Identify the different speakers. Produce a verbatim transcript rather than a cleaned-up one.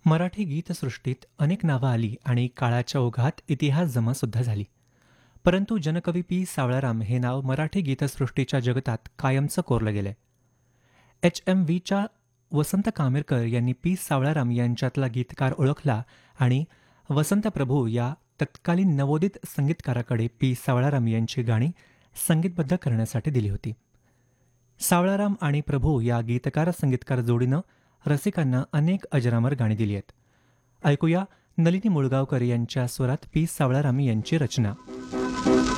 Speaker 1: मराठी गीतसृष्टीत अनेक नावं आली आणि काळाच्या ओघात इतिहास जमा सुद्धा झाली. परंतु जनकवी पी सावळाराम हे नाव मराठी गीतसृष्टीच्या जगतात कायमचं कोरलं गेलंय. एच एम व्हीच्या वसंत कामेरकर यांनी पी सावळाराम यांच्यातला गीतकार ओळखला आणि वसंत प्रभू या तत्कालीन नवोदित संगीतकाराकडे पी सावळाराम यांची गाणी संगीतबद्ध करण्यासाठी दिली होती. सावळाराम आणि प्रभू या गीतकार संगीतकार जोडीनं रसिकांना अनेक अजरामर गाणी दिली आहेत. ऐकूया नलिनी मुळगावकर यांच्या स्वरात पी सावळाराम यांची रचना.